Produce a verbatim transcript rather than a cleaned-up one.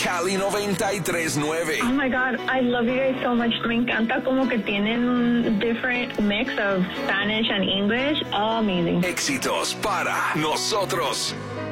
Cali noventa y tres punto nueve. Oh my God, I love you guys so much. Me encanta como que tienen un different mix of Spanish and English. Oh, amazing. Éxitos para nosotros.